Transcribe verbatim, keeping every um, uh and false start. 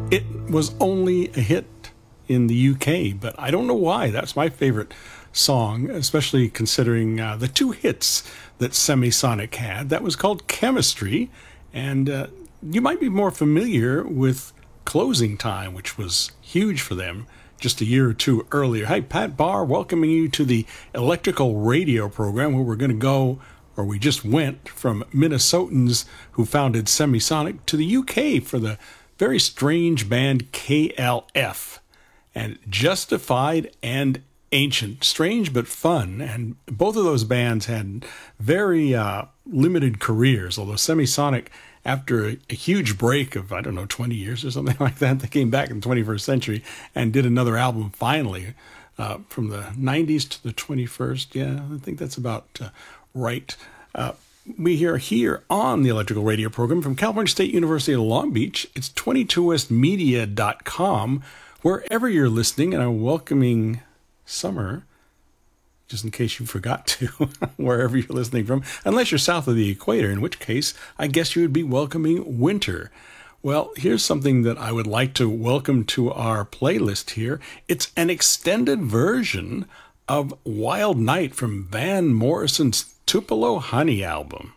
It was only a hit in the U K, but I don't know why. That's my favorite song, especially considering uh, the two hits that Semisonic had. That was called Chemistry, and uh, you might be more familiar with Closing Time, which was huge for them just a year or two earlier. Hi, Pat Barr, welcoming you to the Electrical Radio program, where we're going to go, or we just went, from Minnesotans who founded Semisonic to the U K for the very strange band K L F, and Justified and Ancient. Strange but fun, and both of those bands had very uh, limited careers, although Semisonic, after a, a huge break of, I don't know, twenty years or something like that, they came back in the twenty-first century and did another album finally, uh, from the nineties to the twenty-first. Yeah, I think that's about uh, right. Uh, we are here on the Electrical Radio program from California State University of Long Beach. It's twenty-two west media dot com. Wherever you're listening, and I'm welcoming summer, just in case you forgot to, wherever you're listening from, unless you're south of the equator, in which case I guess you would be welcoming winter. Well, here's something that I would like to welcome to our playlist here. It's an extended version of Wild Night from Van Morrison's Tupelo Honey album.